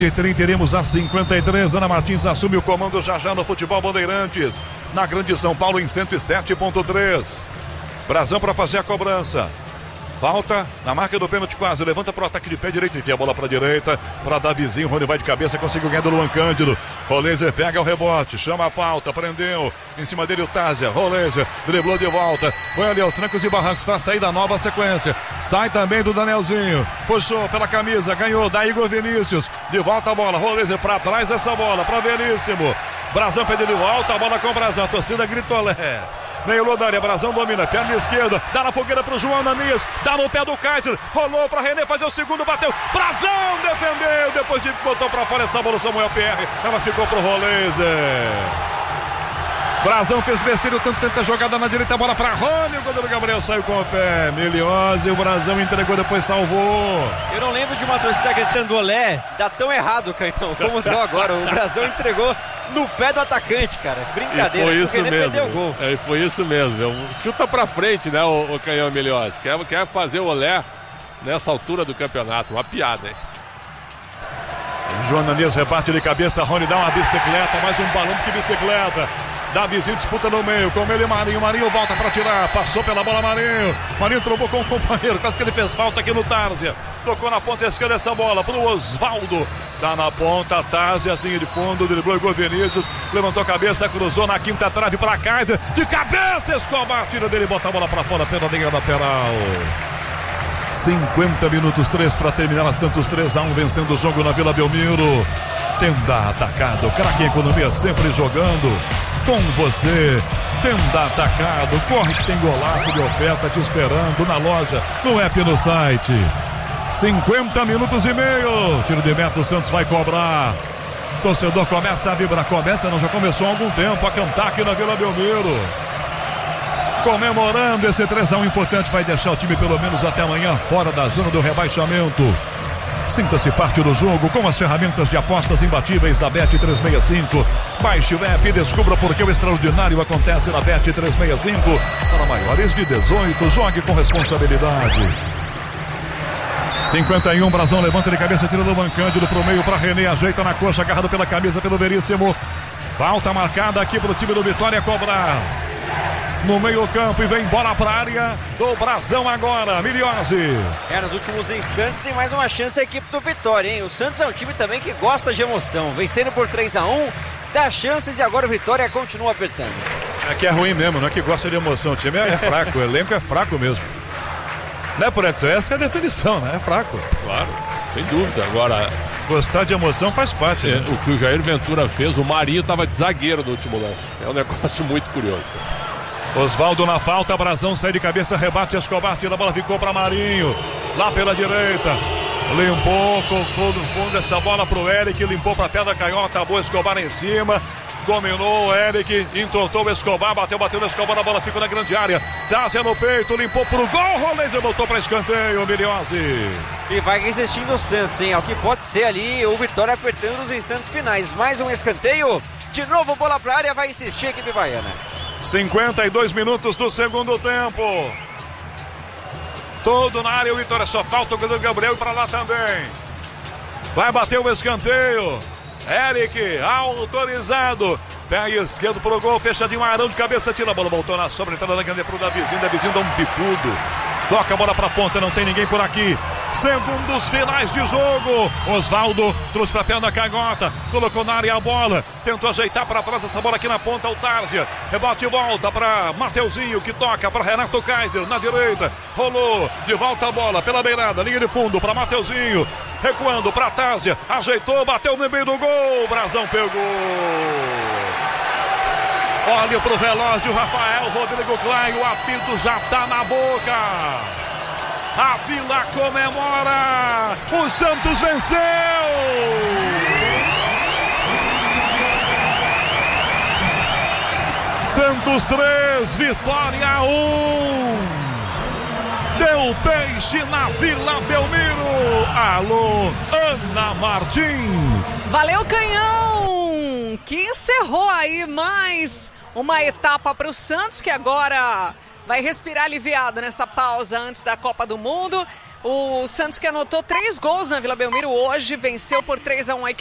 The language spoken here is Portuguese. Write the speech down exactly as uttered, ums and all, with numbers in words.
E trinta, iremos a cinquenta e três. Ana Martins assume o comando já já no Futebol Bandeirantes, na Grande São Paulo em cento e sete ponto três. Brasão para fazer a cobrança. Falta na marca do pênalti quase. Levanta para o ataque de pé direito, enfia a bola para a direita. Para Davizinho, Rony vai de cabeça, conseguiu ganhar do Luan Cândido. Rolezer pega o rebote, chama a falta, prendeu. Em cima dele o Tázia. Rolezer driblou de volta. Foi ali aos trancos e barrancos para sair da nova sequência. Sai também do Danielzinho. Puxou pela camisa, ganhou da Igor Vinícius. De volta a bola. Rolezer para trás essa bola para Veríssimo. Brasão pede de volta a bola com o Brasão. A torcida gritou lé. Meio da área, Brasão domina, perna esquerda, dá na fogueira pro João Ananias, dá no pé do Kaiser, rolou pra René fazer o segundo, bateu, Brasão defendeu, depois de botou pra fora essa bola, Samuel Pierre, ela ficou pro Rolezer. Brasão fez besteira, tanto tenta a jogada na direita, a bola pra Rony, o goleiro Gabriel saiu com o pé, Miliose, o Brasão entregou, depois salvou. Eu não lembro de uma torcida gritando olé, dá tão errado, Caetano, como deu agora, o Brasão entregou no pé do atacante, cara. Brincadeira, e foi isso porque ele mesmo. perdeu o gol. É, foi isso mesmo. Chuta pra frente, né, o, o Canhão Miliose. Quer, quer fazer o olé nessa altura do campeonato. Uma piada, hein? João Ananias rebate de cabeça, Rony dá uma bicicleta, mais um balão que bicicleta. Davizinho disputa no meio, com ele Marinho, Marinho volta pra tirar, passou pela bola Marinho, Marinho trombou com o companheiro, quase que ele fez falta aqui no Tárzia, tocou na ponta esquerda essa bola pro Osvaldo, tá na ponta, Tárzia, linha de fundo, driblou Igor Vinícius, levantou a cabeça, cruzou na quinta trave pra Kaiser, de cabeça, Escobar, tira dele, bota a bola pra fora, pela linha lateral. cinquenta minutos, três para terminar, a Santos três a um, vencendo o jogo na Vila Belmiro. Tenda Atacado, craque Economia sempre jogando com você. Tenda Atacado, corre que tem golaço de oferta te esperando na loja, no app e no site. cinquenta minutos e meio, tiro de meta, o Santos vai cobrar. Torcedor começa a vibrar, começa não, já começou há algum tempo a cantar aqui na Vila Belmiro. Comemorando esse três a um importante, vai deixar o time pelo menos até amanhã fora da zona do rebaixamento. Sinta-se parte do jogo com as ferramentas de apostas imbatíveis da Bet trezentos e sessenta e cinco. Baixe o app e descubra porque o extraordinário acontece na Bet trezentos e sessenta e cinco. Para maiores de dezoito, jogue com responsabilidade. cinquenta e um, Brasão levanta de cabeça, tira do Mancândido pro meio para René, ajeita na coxa, agarrado pela camisa pelo Veríssimo. Falta marcada aqui pro time do Vitória cobrar. No meio campo e vem bola para a área do Brasão agora, Miliose. É, nos últimos instantes tem mais uma chance a equipe do Vitória, hein? O Santos é um time também que gosta de emoção, vencendo por três a um, dá chances e agora o Vitória continua apertando. É que é ruim mesmo, não é que gosta de emoção, o time é, é fraco, o elenco é fraco mesmo. Né, por Edson? Essa é a definição, né? É fraco. Claro, sem dúvida. Agora, gostar de emoção faz parte. É, né? O que o Jair Ventura fez, o Marinho estava de zagueiro no último lance. É um negócio muito curioso. Osvaldo na falta, Brasão sai de cabeça, rebate, Escobar, tira a bola, ficou para Marinho, lá pela direita, limpou, colocou no fundo essa bola pro Eric, limpou para pé da canhota, boa, Escobar em cima, dominou o Eric, entortou o Escobar, bateu, bateu no Escobar, a bola ficou na grande área, Tázia no peito, limpou pro gol, Rolezer voltou para escanteio, Miliose. E vai resistindo o Santos, hein, ao que pode ser ali o Vitória apertando nos instantes finais, mais um escanteio, de novo bola pra área, vai insistir a equipe baiana. cinquenta e dois minutos do segundo tempo. Todo na área o Vitória, só falta o goleiro Gabriel para lá também. Vai bater o escanteio. Eric, autorizado. Pé esquerdo pro gol, fechadinho, Arão de cabeça, tira a bola, voltou na sobra, entrada na grande pro Davizinho, Davizinho dá um bicudo. Toca a bola pra ponta, não tem ninguém por aqui. Segundos finais de jogo. Osvaldo trouxe pra perna da canhota, colocou na área a bola, tentou ajeitar para trás essa bola aqui na ponta, o Tárzia. Rebate e volta para Mateuzinho, que toca para Renato Kaiser na direita. Rolou de volta a bola pela beirada, linha de fundo para Mateuzinho. Recuando para Tárzia, ajeitou, bateu no meio do gol. Brasão pegou. Olha pro relógio, Rafael Rodrigo Klein, o apito já tá na boca. A Vila comemora, o Santos venceu. Santos três, Vitória um. Deu peixe na Vila Belmiro. Alô, Ana Martins. Valeu, Canhão, que encerrou aí mais uma etapa para o Santos, que agora vai respirar aliviado nessa pausa antes da Copa do Mundo. O Santos, que anotou três gols na Vila Belmiro hoje, venceu por três a um a